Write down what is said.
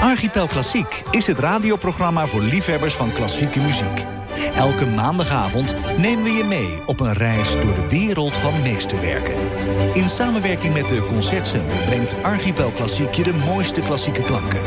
Archipel Klassiek is het radioprogramma voor liefhebbers van klassieke muziek. Elke maandagavond nemen we je mee op een reis door de wereld van meesterwerken. In samenwerking met de Concertzender brengt Archipel Klassiek je de mooiste klassieke klanken.